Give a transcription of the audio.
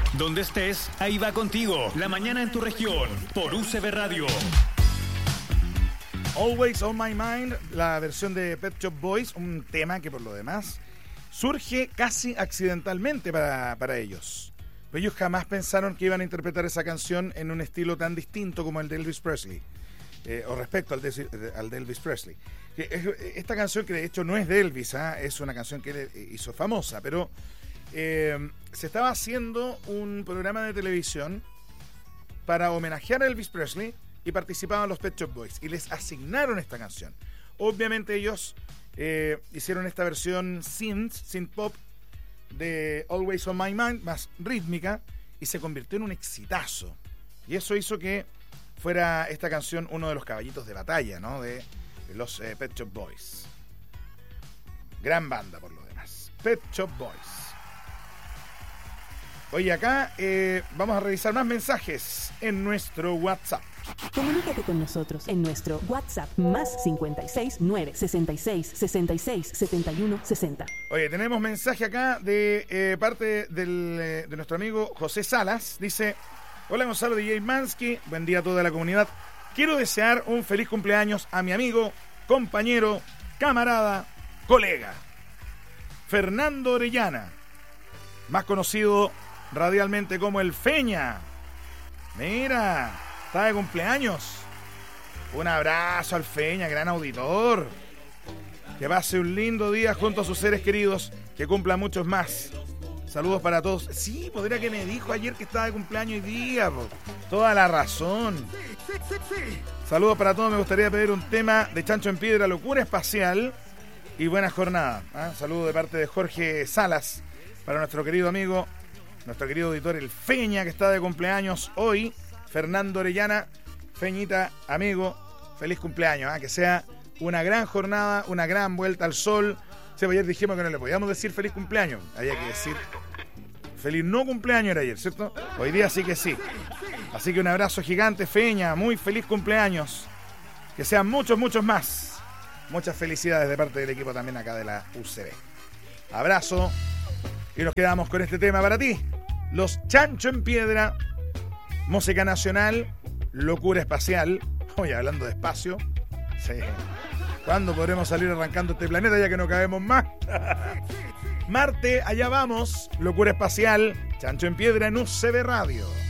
Donde estés, ahí va contigo. La mañana en tu región, por UCB Radio. Always on My Mind, la versión de Pet Shop Boys, un tema que por lo demás surge casi accidentalmente para ellos. Pero ellos jamás pensaron que iban a interpretar esa canción en un estilo tan distinto como el de Elvis Presley, o respecto al de Elvis Presley. Esta canción, que de hecho no es de Elvis, es una canción que él hizo famosa, pero se estaba haciendo un programa de televisión para homenajear a Elvis Presley y participaban los Pet Shop Boys y les asignaron esta canción. Obviamente ellos hicieron esta versión synth pop de Always on My Mind, más rítmica, y se convirtió en un exitazo. Y eso hizo que fuera esta canción uno de los caballitos de batalla, ¿no?, de los Pet Shop Boys. Gran banda por lo demás. Pet Shop Boys. Oye, acá vamos a revisar más mensajes en nuestro WhatsApp. Comunícate con nosotros en nuestro WhatsApp más 56 9 66 66 71 60. Oye, tenemos mensaje acá de parte de nuestro amigo José Salas. Dice: hola Gonzalo, DJ Mansky, buen día a toda la comunidad. Quiero desear un feliz cumpleaños a mi amigo, compañero, camarada, colega, Fernando Orellana, más conocido radialmente como el Feña. Mira, está de cumpleaños. Un abrazo al Feña, gran auditor. Que pase un lindo día junto a sus seres queridos, que cumpla muchos más. Saludos para todos. Sí, podría que me dijo ayer que estaba de cumpleaños hoy día, po. Toda la razón. Saludos para todos. Me gustaría pedir un tema de Chancho en Piedra, Locura Espacial y buena jornada. Saludos de parte de Jorge Salas para nuestro querido amigo, nuestro querido auditor el Feña, que está de cumpleaños hoy. Fernando Orellana, Feñita, amigo, feliz cumpleaños. Que sea una gran jornada, una gran vuelta al sol. Sí, ayer dijimos que no le podíamos decir feliz cumpleaños, había que decir feliz no cumpleaños, era ayer, ¿cierto? Hoy día sí que sí. Así que un abrazo gigante, Feña, muy feliz cumpleaños. Que sean muchos, muchos más. Muchas felicidades de parte del equipo también acá de la UCB. Abrazo. Y nos quedamos con este tema para ti. Los Chancho en Piedra, música nacional, locura espacial. Oye, hablando de espacio. Sí. ¿Cuándo podremos salir arrancando este planeta ya que no cabemos más? Marte, allá vamos. Locura espacial, Chancho en Piedra en UCB Radio.